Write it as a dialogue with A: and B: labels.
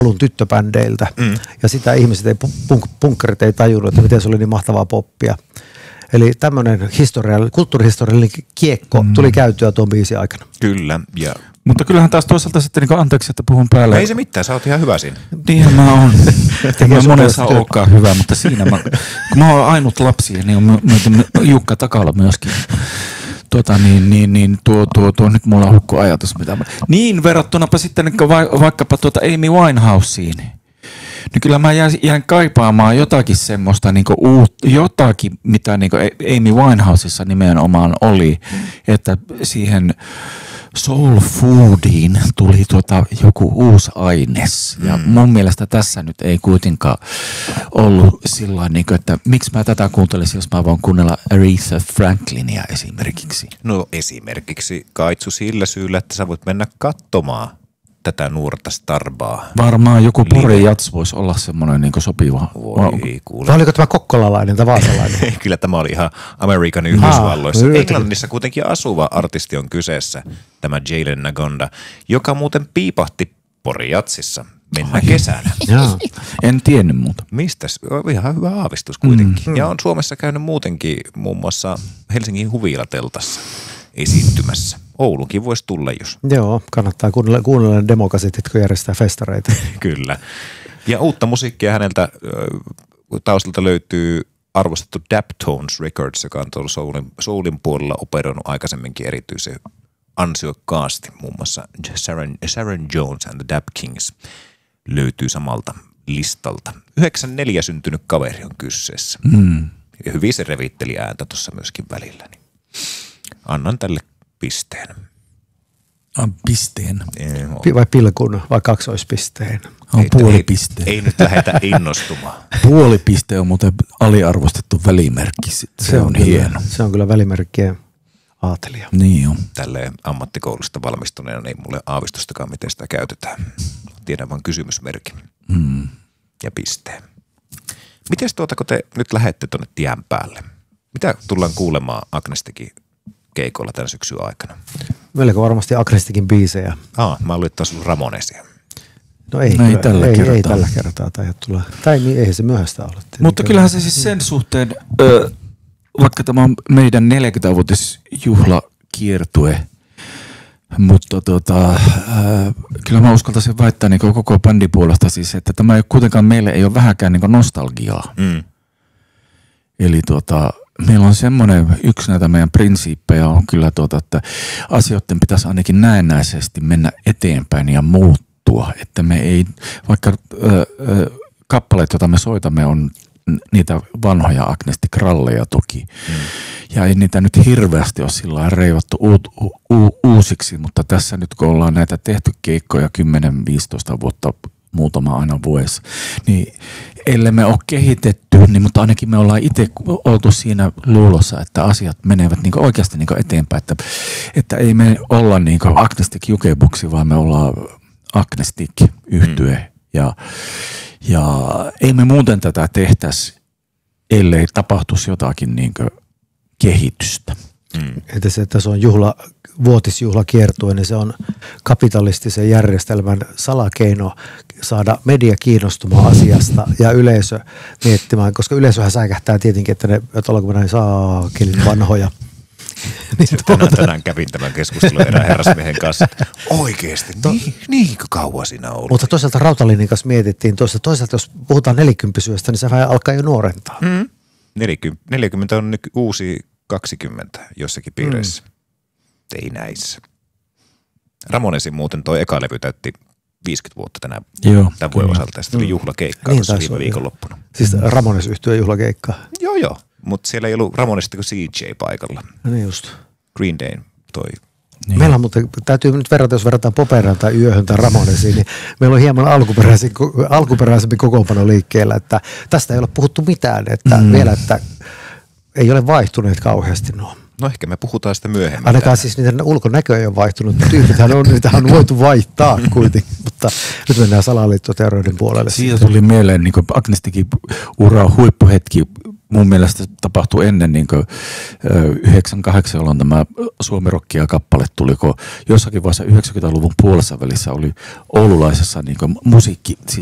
A: Oulun tyttöbändeiltä. Ja sitä ihmiset punkkarit ei tajunnut, että miten se oli niin mahtavaa poppia. Eli tämmöinen kulttuurihistoriallinen kiekko tuli käytyä tuon biisin aikana.
B: Kyllä. Ja
C: mutta kyllähän taas toisaalta sitten, niin anteeksi, että puhun päälle.
B: Ei se mitään, sä oot ihan hyvä siinä.
C: Niinhän mä oon. Mä monessa olekaan hyvä, mutta siinä kun mä oon ainut lapsi, niin on Jukka Takala myöskin. Nyt mulla on hukku ajatus. Niin verrattunapa sitten vaikkapa Amy Winehouseen. Niin kyllä mä jäin kaipaamaan jotakin semmoista, jotakin mitä Amy Winehousessa nimenomaan oli, että siihen soul foodiin tuli joku uusi aines. Ja mun mielestä tässä nyt ei kuitenkaan ollut sillain, että miksi mä tätä kuuntelisin, jos mä voin kuunnella Aretha Franklinia esimerkiksi.
B: No esimerkiksi Kaitsu sillä syyllä, että sä voit mennä katsomaan tätä nuorta starbaa.
C: Varmaan joku Pori Jats voisi olla semmoinen sopiva.
B: Voi kuule.
A: Vai oliko tämä kokkolalainen tai vaasalainen?
B: Kyllä tämä oli ihan Amerikan Yhdysvalloissa. Englannissa kuitenkin asuva artisti on kyseessä, tämä Jalen Nagonda, joka muuten piipahti Pori Jatsissa mennä kesänä.
C: En tiennyt muuta.
B: Mistäs? Ihan hyvä aavistus kuitenkin. Ja on Suomessa käynyt muutenkin muun muassa Helsingin Huvilateltassa esiintymässä. Oulunkin voisi tulla, jos.
A: Joo, kannattaa kuunnella demokasetit, kun järjestää festareita.
B: Kyllä. Ja uutta musiikkia häneltä taustalta löytyy arvostettu Daptones Records, joka on tuolla soulin puolella operoinut aikaisemminkin erityisen ansiokkaasti. Muun muassa Sharon Jones and the Dap Kings löytyy samalta listalta. 94 syntynyt kaveri on kyseessä. Ja hyvin se revitteli ääntä tuossa myöskin välillä. Niin annan tälle pisteen.
C: Pisteen?
A: Vai pilkun vai kaksoispisteen?
C: Puolipisteen.
B: Ei nyt lähdetä innostumaan.
C: Puolipiste on muuten aliarvostettu välimerkki. Se on hieno.
A: Se on kyllä välimerkkien aatelija.
C: Niin on.
B: Tälleen ammattikoulusta valmistuneena ei mulle aavistustakaan, miten sitä käytetään. Tiedän vaan kysymysmerkin ja pisteen. Mites kun te nyt lähette tuonne tien päälle? Mitä tullaan kuulemaan Agnestikin keikoilla tämän syksyn aikana?
A: Meilläkö varmasti Agnestikin biisejä?
B: Mä luin, että taas ollut Ramonesia.
A: No ei tällä kertaa. Tai ei se myöhäistä ole.
C: Mutta kyllähän se siis sen suhteen, vaikka tämä on meidän 40-vuotisjuhlakiertue, mutta kyllä mä uskaltaisin väittää koko bändin puolesta siis, että tämä ei kuitenkaan meille ei ole vähänkään nostalgiaa. Eli meillä on semmoinen, yksi näitä meidän prinsiippejä on kyllä, että asioiden pitäisi ainakin näennäisesti mennä eteenpäin ja muuttua. Että me ei, vaikka kappaleet, joita me soitamme, on niitä vanhoja Agnesti Kralleja toki. Ja ei niitä nyt hirveästi ole sillä reivattu uusiksi, mutta tässä nyt kun ollaan näitä tehty keikkoja 10-15 vuotta, muutama aina vuosi, niin ellei me ole kehitetty, niin mutta ainakin me ollaan itse oltu siinä luulossa, että asiat menevät oikeasti eteenpäin, että ei me olla Agnestic Jukeboxi, vaan me ollaan Agnestic -yhtye ja ei me muuten tätä tehtäisi, ellei tapahtuisi jotakin kehitystä.
A: Että se on vuotisjuhlakiertue, niin se on kapitalistisen järjestelmän salakeino saada media kiinnostumaan asiasta ja yleisö miettimään, koska yleisöhän säikähtää tietenkin, että ollaanko näin saakelin vanhoja.
B: Tänään kävin tämän keskustelun erään herrasmiehen kanssa. Oikeesti, niin kauan siinä on ollut.
A: Mutta toisaalta Rautalinin kanssa mietittiin, toisaalta jos puhutaan 40-syöstä, niin se vähän alkaa jo nuorentaa.
B: 40 on nyt uusi 20 jossakin piireissä. Ei näissä. Ramonesin muuten toi eka levy täytti 50 vuotta tämän vuoden osalta. Ja sitten oli juhlakeikkaa tuossa viime viikonloppuna.
A: Siis Ramones-yhtyeen juhlakeikkaa?
B: Joo. Mutta siellä ei ollut Ramonesista kuin CJ paikalla.
A: No niin just.
B: Green Day toi.
A: Niin. Meillä on muuten, täytyy nyt verrata, jos verrataan Poperaan tai Yöhön tai Ramonesiin, niin meillä on hieman alkuperäisempi kokoonpano liikkeellä, että tästä ei ole puhuttu mitään, että vielä, että ei ole vaihtuneet kauheasti nuo.
B: No ehkä me puhutaan sitä myöhemmin.
A: Ainakaan siis niiden ulkonäkö ei ole vaihtunut. Tyypithän on, niitä on voitu vaihtaa kuitenkin, mutta nyt mennään salaliittoteorioiden puolelle.
C: Siitä tuli mieleen niin Agnistikin ura huippuhetki. Mun mielestä tapahtui ennen 98, jolloin tämä Suomi-rockia kappale tuli, kun jossakin vaiheessa 90-luvun puolessa välissä oli oululaisessa musiikki